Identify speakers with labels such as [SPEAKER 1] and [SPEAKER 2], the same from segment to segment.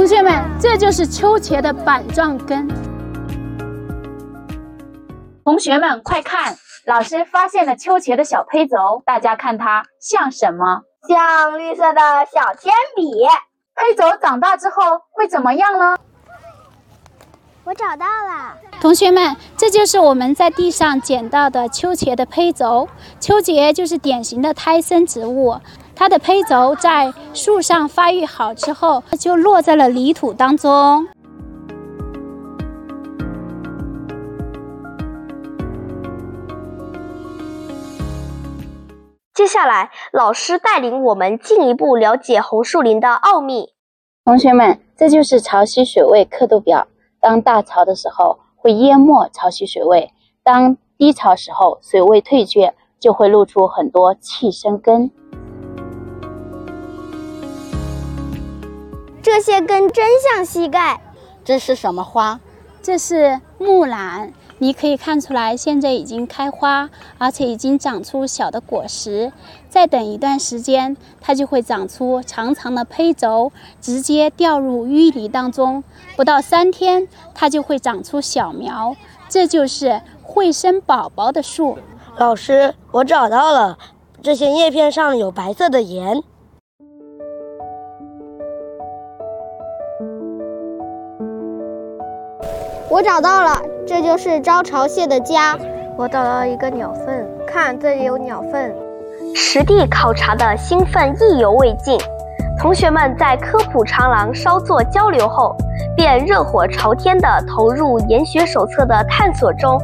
[SPEAKER 1] 同学们，这就是秋茄的板状根。同学们快看，老师发现了秋茄的小胚轴，大家看它像什么？
[SPEAKER 2] 像绿色的小铅笔。
[SPEAKER 1] 胚轴长大之后会怎么样呢？
[SPEAKER 2] 我找到了。
[SPEAKER 1] 同学们，这就是我们在地上捡到的秋茄的胚轴。秋茄就是典型的胎生植物，它的胚轴在树上发育好之后，就落在了泥土当中。
[SPEAKER 3] 接下来，老师带领我们进一步了解红树林的奥秘。
[SPEAKER 1] 同学们，这就是潮汐水位刻度表。当大潮的时候，会淹没潮汐水位；当低潮时候，水位退却，就会露出很多气生根。
[SPEAKER 2] 这些根真像膝盖。
[SPEAKER 4] 这是什么花？
[SPEAKER 1] 这是木兰。你可以看出来，现在已经开花，而且已经长出小的果实。再等一段时间，它就会长出长长的胚轴，直接掉入淤泥当中。不到3天，它就会长出小苗。这就是会生宝宝的树。
[SPEAKER 4] 老师，我找到了，这些叶片上有白色的盐。
[SPEAKER 2] 我找到了，这就是招潮蟹的家。
[SPEAKER 5] 我找到一个鸟粪，看这里有鸟粪。
[SPEAKER 3] 实地考察的兴奋意犹未尽，同学们在科普长廊稍作交流后，便热火朝天地投入研学手册的探索中。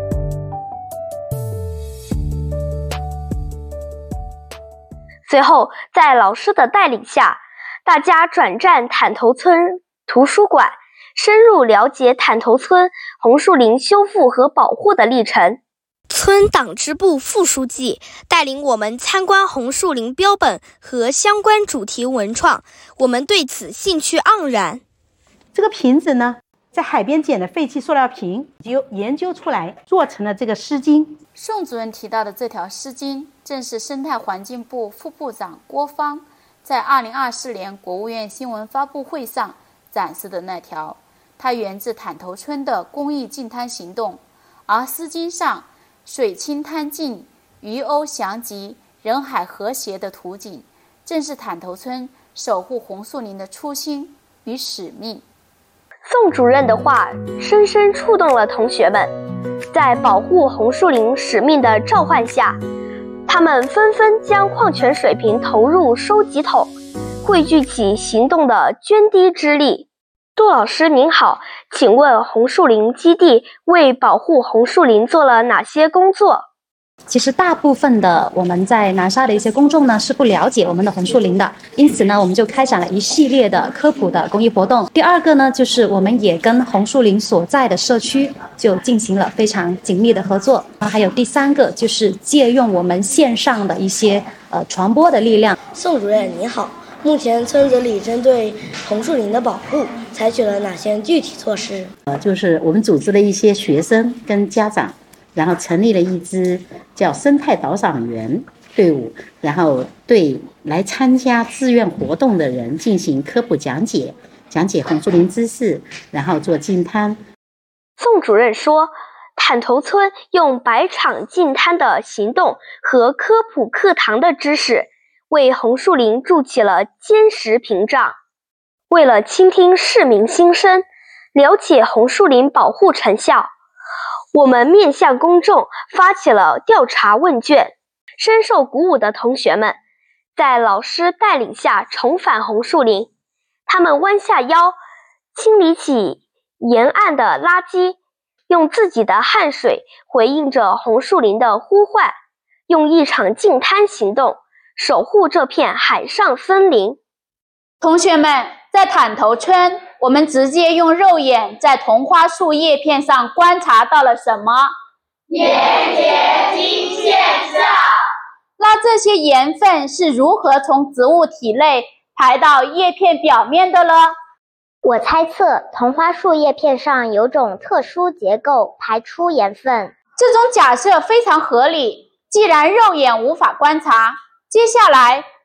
[SPEAKER 3] 随后，在老师的带领下，大家转战坦头村图书馆，深入了解坦头村红树林修复和保护的历程。村党支部副书记带领我们参观红树林标本和相关主题文创，我们对此兴趣盎然。
[SPEAKER 6] 这个瓶子呢，在海边捡的废弃塑料瓶，就研究出来做成了这个湿巾。
[SPEAKER 1] 宋主任提到的这条湿巾，正是生态环境部副部长郭芳在2024年国务院新闻发布会上展示的那条。它源自坦头村的公益净滩行动，而丝巾上水清滩净、鱼鸥翔集、人海和谐的图景，正是坦头村守护红树林的初心与使命。
[SPEAKER 3] 宋主任的话深深触动了同学们，在保护红树林使命的召唤下，他们纷纷将矿泉水瓶投入收集桶，汇聚起行动的涓滴之力。杜老师您好，请问红树林基地为保护红树林做了哪些工作？
[SPEAKER 7] 其实大部分的我们在南沙的一些公众呢是不了解我们的红树林的，因此呢我们就开展了一系列的科普的公益活动。第二个呢，就是我们也跟红树林所在的社区就进行了非常紧密的合作。还有第三个就是借用我们线上的一些传播的力量。
[SPEAKER 4] 宋主任你好，目前村子里针对红树林的保护采取了哪些具体措施？
[SPEAKER 6] 就是我们组织了一些学生跟家长，然后成立了一支叫生态导赏员队伍，然后对来参加志愿活动的人进行科普讲解，讲解红树林知识，然后做净滩。
[SPEAKER 3] 宋主任说，坦头村用百场净滩的行动和科普课堂的知识，为红树林筑起了坚实屏障。为了倾听市民心声，了解红树林保护成效，我们面向公众发起了调查问卷。深受鼓舞的同学们在老师带领下重返红树林，他们弯下腰清理起沿岸的垃圾，用自己的汗水回应着红树林的呼唤，用一场净滩行动守护这片海上森林。
[SPEAKER 1] 同学们，在坦头村，我们直接用肉眼在同花树叶片上观察到了什么？
[SPEAKER 8] 粘结晶现象。
[SPEAKER 1] 那这些盐分是如何从植物体内排到叶片表面的呢？
[SPEAKER 2] 我猜测同花树叶片上有种特殊结构排出盐分。
[SPEAKER 1] 这种假设非常合理。既然肉眼无法观察，接下来